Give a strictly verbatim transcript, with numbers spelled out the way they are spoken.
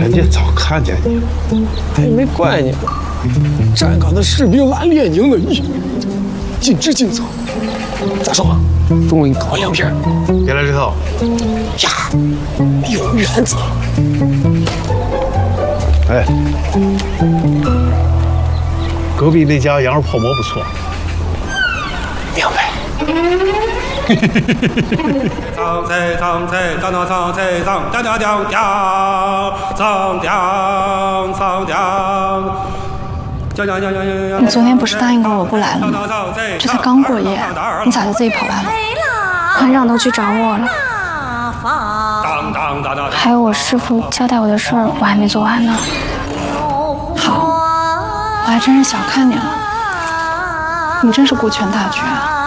人家早看见你了。 哎，没怪你，站岗的士兵拉练营的衣，尽职尽责。咋说？中午给你搞两瓶。 别来这套。 呀，有原则。 哎，隔壁那家羊肉泡馍不错。 明白。 唱菜唱菜唱唱唱菜唱讲讲讲讲唱讲唱讲。 你昨天不是答应过我不来了吗？这才刚过夜，你咋就自己跑来了？团长都去找我了，还有我师傅交代我的事儿，我还没做完呢。好，我还真是小看你了，你真是顾全大局啊。